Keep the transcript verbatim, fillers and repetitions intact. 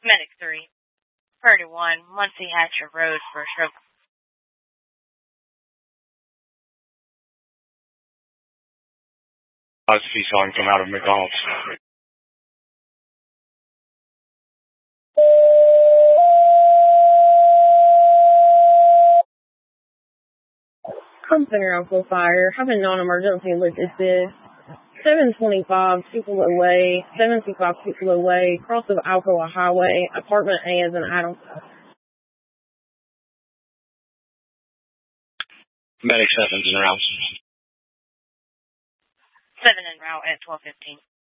Medic three. Priority one, Muncie Hatcher Road for a stroke. I see someone come out of McDonald's. Come Center Alpha Fire. Have a non-emergency look at this. seven twenty-five Tupelo Way, seven twenty-five Tupelo Way, cross of Alcoa Highway, apartment A as in Adam. Medic seven's en route. seven en route at twelve fifteen.